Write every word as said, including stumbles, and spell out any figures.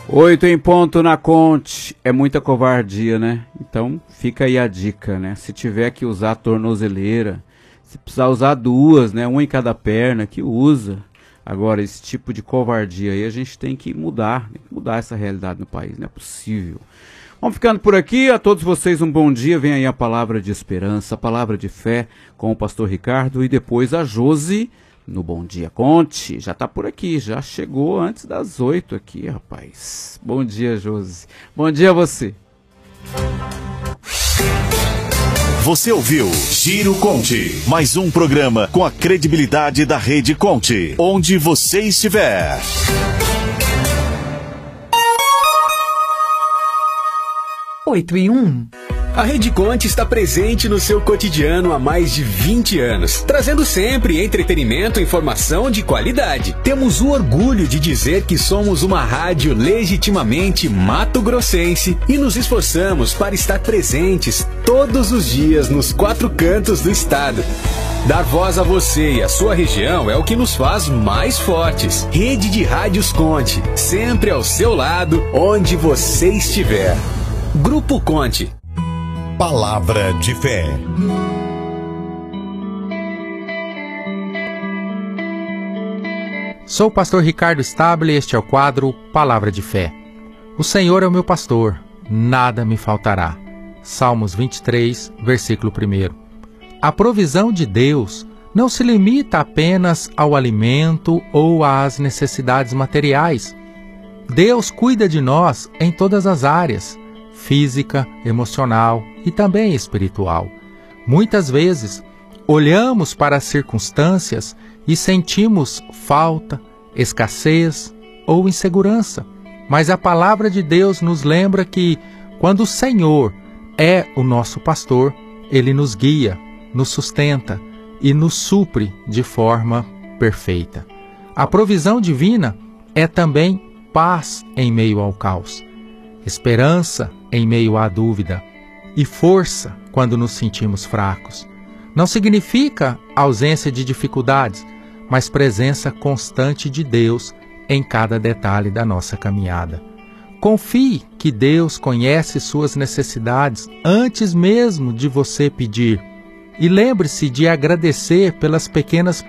Oito em ponto na Conte, é muita covardia, né? Então fica aí a dica, né? Se tiver que usar a tornozeleira, se precisar usar duas, né? Uma em cada perna, que usa. Agora, esse tipo de covardia aí a gente tem que mudar, tem que mudar essa realidade no país, não é possível. Vamos ficando por aqui, a todos vocês um bom dia, vem aí a palavra de esperança, a palavra de fé com o pastor Ricardo e depois a Josi no Bom Dia Conte, já tá por aqui, já chegou antes das oito aqui, rapaz. Bom dia, Josi. Bom dia a você. Você ouviu Giro Conte, mais um programa com a credibilidade da Rede Conte, onde você estiver. Oito e um. A Rede Conte está presente no seu cotidiano há mais de vinte anos, trazendo sempre entretenimento e informação de qualidade. Temos o orgulho de dizer que somos uma rádio legitimamente mato-grossense e nos esforçamos para estar presentes todos os dias nos quatro cantos do estado. Dar voz a você e a sua região é o que nos faz mais fortes. Rede de Rádios Conte, sempre ao seu lado, onde você estiver. Grupo Conte. Palavra de fé. Sou o pastor Ricardo Stable e este é o quadro Palavra de Fé. O Senhor é o meu pastor, nada me faltará. Salmos vinte e três, versículo primeiro. A provisão de Deus não se limita apenas ao alimento ou às necessidades materiais. Deus cuida de nós em todas as áreas, física, emocional e também espiritual. Muitas vezes, olhamos para as circunstâncias e sentimos falta, escassez ou insegurança. Mas a palavra de Deus nos lembra que, quando o Senhor é o nosso pastor, Ele nos guia, nos sustenta e nos supre de forma perfeita. A provisão divina é também paz em meio ao caos, esperança em meio à dúvida e força quando nos sentimos fracos. Não significa ausência de dificuldades, mas presença constante de Deus em cada detalhe da nossa caminhada. Confie que Deus conhece suas necessidades antes mesmo de você pedir. E lembre-se de agradecer pelas pequenas